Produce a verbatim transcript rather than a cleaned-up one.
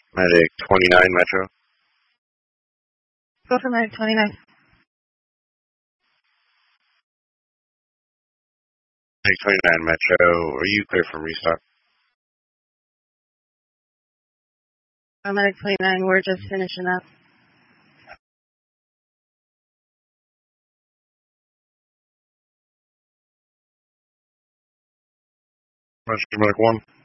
Medic twenty-nine Metro. Go for Medic twenty-nine. Medic twenty-nine Metro, are you clear for restock? Oh, Medic twenty-nine, we're just finishing up. Roger, Medic one.